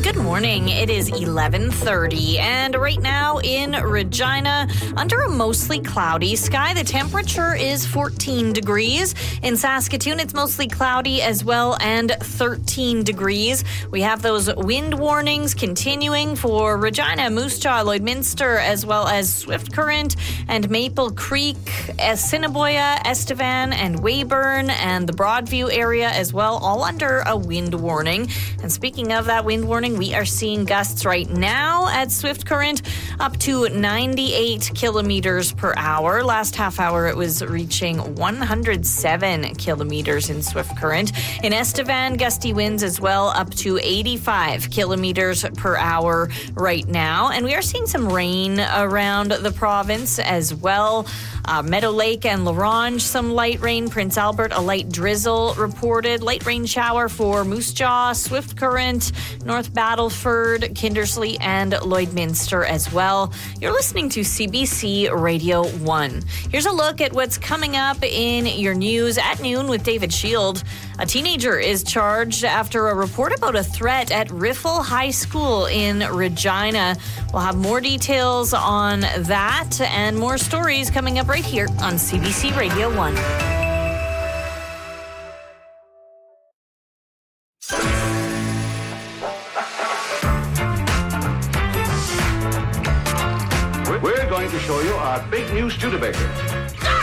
Good morning. It is 11:30, and right now in Regina, under a mostly cloudy sky, the temperature is 14 degrees. In Saskatoon, it's mostly cloudy as well, and 13 degrees. We have those wind warnings continuing for Regina, Moose Jaw, Lloydminster, as well as Swift Current and Maple Creek, Assiniboia, Estevan, and Weyburn, and the Broadview area as well, all under a wind warning. And speaking of that wind warning, we are seeing gusts right now at Swift Current up to 98 kilometers per hour. Last half hour, it was reaching 107 kilometers in Swift Current. In Estevan, gusty winds as well, up to 85 kilometers per hour right now. And we are seeing some rain around the province as well. Meadow Lake and La Ronge, some light rain. Prince Albert, a light drizzle reported. Light rain shower for Moose Jaw, Swift Current, North Battleford, Kindersley, and Lloydminster as well. You're listening to CBC Radio 1. Here's a look at what's coming up in your news at noon with David Shield. A teenager is charged after a report about a threat at Riffle High School in Regina. We'll have more details on that and more stories coming up right here on CBC Radio 1. We're going to show you our big new Studebaker.